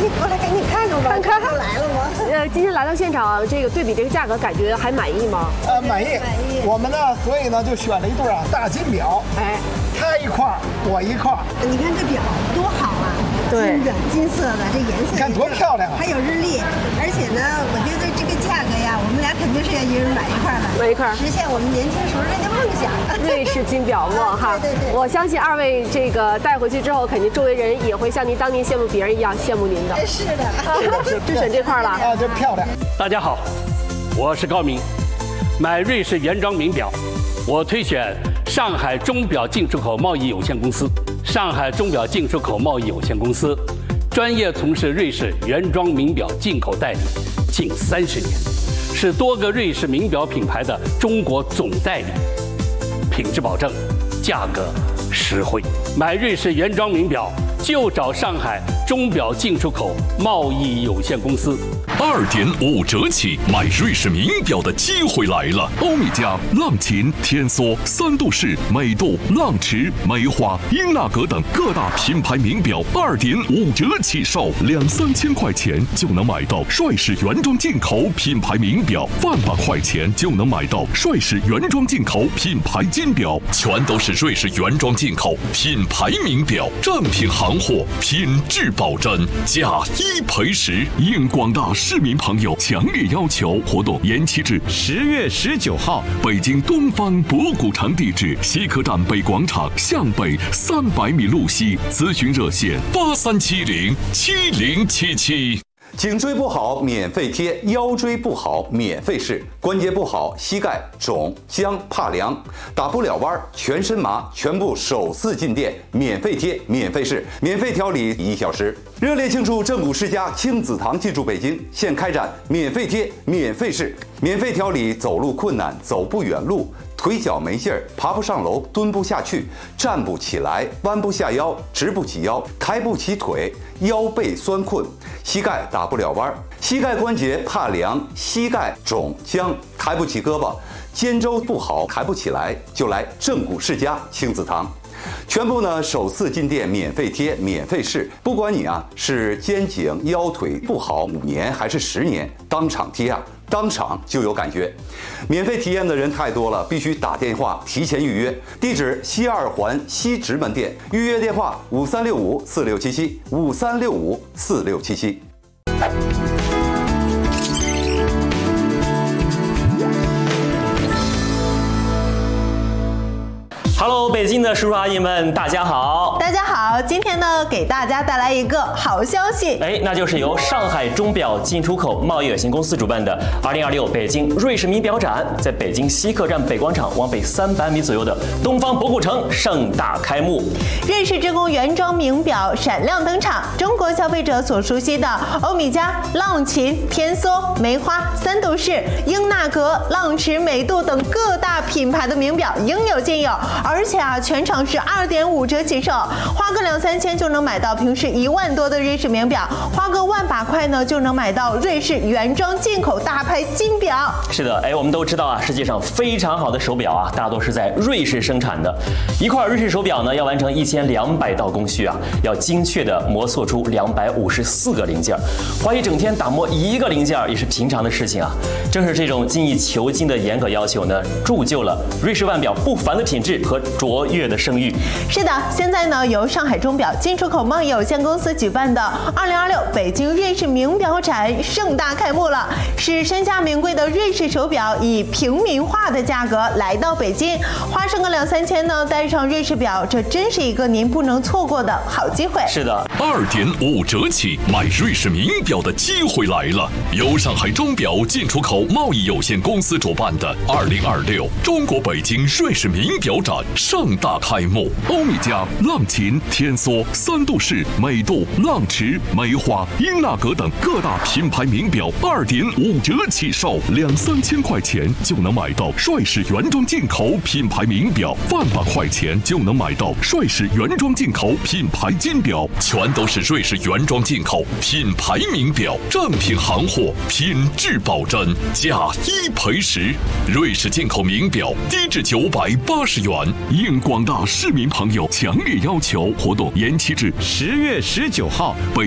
过来给你看看吧。 看看来了吗？ 今天来到现场，这个对比这个价格，感觉还满意吗？ 满意。我们呢，所以呢就选了一对大金表，它一块我一块。 你看这表多好啊！ 对， 金色的，这颜色你看多漂亮啊！ 还有日历，而且呢，我觉得这个价格呀，我们俩肯定是要一人买一块的， 买一块， 实现我们年轻时候这个梦想。 瑞士金表梦哈， 对。 我相信二位这个带回去之后，肯定周围人也会像您当年羡慕别人一样羡慕您的。 是的， 就选这块了啊，这漂亮。 大家好，我是高明。买瑞士原装名表，我推选上海钟表进出口贸易有限公司。上海钟表进出口贸易有限公司专业从事瑞士原装名表进口代理近30年，是多个瑞士名表品牌的中国总代理，品质保证，价格实惠。买瑞士原装名表就找上海钟表进出口贸易有限公司。 2.5折起买瑞士名表的机会来了！欧米茄、浪琴、天梭、三度式、美度、浪驰、梅花、英纳格等各大品牌名表2.5折起售，2-3千块钱就能买到帅士原装进口品牌名表，10000块钱就能买到帅士原装进口品牌金表，全都是瑞士原装进口品牌名表，正品行货，品质保真，价1赔10。应广大市民朋友强烈要求，活动延期至10月19号。北京东方博古城地址：西客站北广场向北300米路西。咨询热线83707077。 颈椎不好免费贴，腰椎不好免费试，关节不好膝盖肿僵怕凉打不了弯全身麻，全部首次进店免费贴免费试，免费调理1小时。热烈庆祝正骨世家亲子堂进驻北京，现开展免费贴免费试，免费调理走路困难走不远路，腿脚没劲儿，爬不上楼，蹲不下去，站不起来，弯不下腰，直不起腰，抬不起腿，腰背酸困，膝盖打不了弯，膝盖关节怕凉，膝盖肿僵，抬不起胳膊，肩周不好，抬不起来，就来正骨世家亲子堂。全部呢首次进店免费贴免费试，不管你是肩颈腰腿不好5年还是10年，当场贴当场就有感觉。免费体验的人太多了，必须打电话提前预约。地址：西2环西直门店，预约电话5365467753654677。 Hello， 北京的叔叔阿姨们，大家好！ 大家好，今天呢，给大家带来一个好消息， 那就是由上海钟表进出口贸易有限公司主办的2026北京瑞士名表展，在北京西客站北广场往北300米左右的东方博古城盛大开幕。 瑞士之宫原装名表闪亮登场，中国消费者所熟悉的欧米茄、浪琴、天梭、梅花、三度式、英纳格、浪驰、美度等各大品牌的名表应有尽有。而且全场是2.5折起售，花个2-3千就能买到平时1万多的瑞士名表，花个10000把块呢就能买到瑞士原装进口大牌金表。 是的，我们都知道世界上非常好的手表大多是在瑞士生产的。一块瑞士手表呢，要完成1200道工序要精确的磨塑出254个零件，花一整天打磨1个零件也是平常的事情正是这种精益求精的严格要求呢，铸就了瑞士腕表不凡的品质和卓越的声誉。 是的，现在呢，由上海钟表进出口贸易有限公司举办的2026北京瑞士名表展盛大开幕了，使身价名贵的瑞士手表以平民化的价格来到北京，花上个2-3千呢，带上瑞士表，这真是一个您不能错过的好机会。 是的 ，2.5折起买瑞士名表的机会来了！由上海钟表进出口贸易有限公司主办的2026中国北京瑞士名表展盛大开幕，欧米茄、浪琴、天梭、三度式、美度、浪驰、梅花、英纳格等各大品牌名表2.5折起售，2-3千块钱就能买到帅士原装进口品牌名表，10000块钱就能买到帅士原装进口品牌金表，全都是瑞士原装进口品牌名表，正品行货，品质保真，价1赔10。瑞士进口名表低至980元，应广大市民朋友强烈要求，活动延期至10月19号。